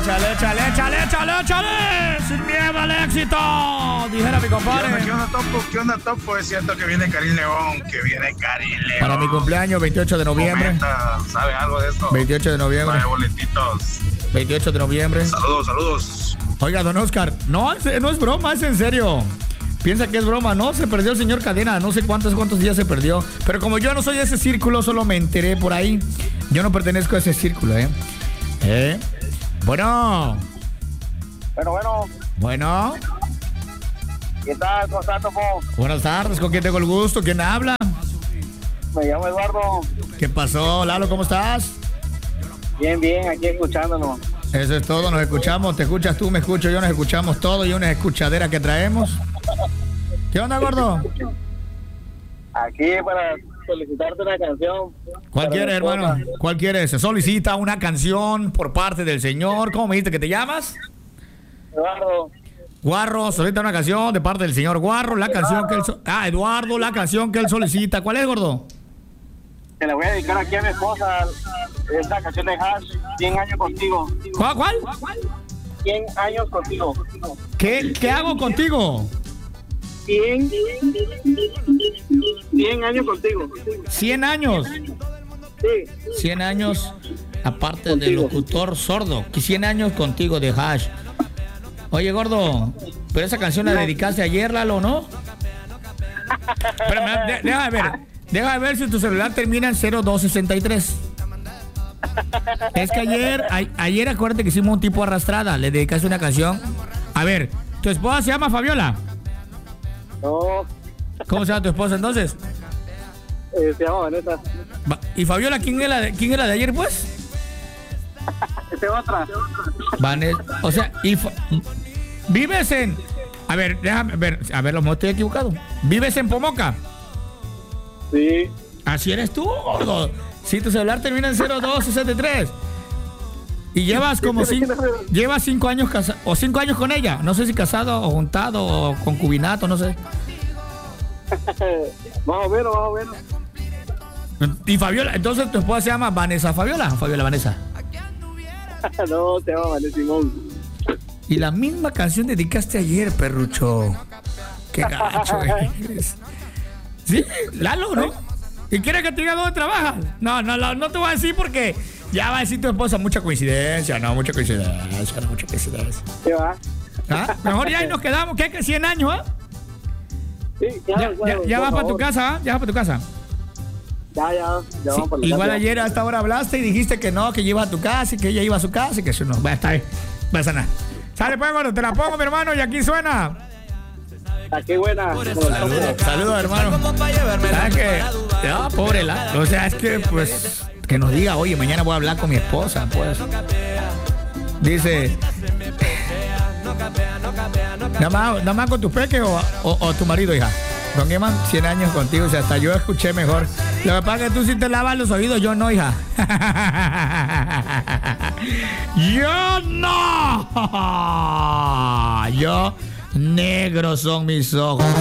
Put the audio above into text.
échale. Sin miedo al éxito. Dijera mi compadre. ¿Qué onda, Topo? Es cierto que viene Karim León. Para mi cumpleaños, 28 de noviembre. Comenta, ¿sabe algo de esto? 28 de noviembre. Vale, boletitos. 28 de noviembre. Saludos. Oiga, don Oscar, no es broma, es en serio. Piensa que es broma, ¿no? Se perdió el señor Cadena, no sé cuántos días se perdió. Pero como yo no soy de ese círculo, solo me enteré por ahí. Yo no pertenezco a ese círculo, Bueno. Bueno. ¿Qué tal? ¿Cómo estás, Topo? Buenas tardes, ¿con quién tengo el gusto? ¿Quién habla? Me llamo Eduardo. ¿Qué pasó, Lalo? ¿Cómo estás? Bien, aquí escuchándonos. Eso es todo, nos escuchamos, te escuchas tú, me escucho yo, nos escuchamos todo y una escuchadera que traemos. ¿Qué onda, gordo? Aquí para solicitarte una canción. ¿Cuál quieres, hermano? ¿Cuál quieres? Se solicita una canción por parte del señor. ¿Cómo me dijiste que te llamas? Eduardo. Guarro, solicita una canción de parte del señor Guarro, la canción que él... Eduardo, la canción que él solicita. ¿Cuál es, gordo? Te la voy a dedicar aquí a mi esposa. Esta canción de Hash, 100 años contigo. ¿Cuál? 100 años contigo. ¿Qué hago contigo? 100 años contigo. 100 años. Sí. 100 años, aparte del locutor sordo. 100 años contigo de Hash. Oye, gordo, pero esa canción la dedicaste ayer, Lalo, ¿no? Pero déjame ver si tu celular termina en 0263. Es que ayer acuérdate que hicimos un tipo arrastrada. Le dedicaste una canción. A ver, ¿tu esposa se llama Fabiola? No. ¿Cómo se llama tu esposa entonces? Se llama Vanessa. ¿Y Fabiola quién era de ayer, pues? Esta es otra. Vanessa. O sea, vives en... A ver, déjame ver. A ver, lo estoy equivocado. ¿Vives en Pomoca? Sí. Así eres tú, gordo. Si tu celular termina en 0263 y llevas como 5 años casado o 5 años con ella, no sé si casado o juntado o concubinato, no sé. Más o menos. Y Fabiola, entonces tu esposa se llama Vanessa Fabiola, Fabiola Vanessa. No, se llama Vanessa Simón. Y la misma canción dedicaste ayer, perrucho. Qué gacho eres. Sí, Lalo, ¿no? ¿Y quieres que te diga dónde trabajas? No te voy a decir porque ya va a decir tu esposa mucha coincidencia. Mucha coincidencia. ¿Qué va? ¿Ah? Mejor ya ahí nos quedamos. ¿Qué? ¿Que 100 años, Sí, ya vas para tu casa, ¿ah? Ya vas para tu casa. Ya vamos por la igual casa. ayer a esta hora hablaste y dijiste que no, que lleva a tu casa y que ella iba a su casa y que eso no. Va, está bien. Va a sanar. Sale pues, bueno, te la pongo, mi hermano, y aquí suena. Aquí buena. Saludos, hermano. ¿Sabes qué? Pobre Lalo. O sea, es que, pues, que nos diga, oye, mañana voy a hablar con mi esposa, pues. Dice, ¿nada más con tu peque o tu marido, hija? Don Eman, 100 años contigo, o sea, hasta yo escuché mejor. Lo que pasa es que tú sí te lavas los oídos, yo no, hija. ¡Yo no! Yo, negros son mis ojos.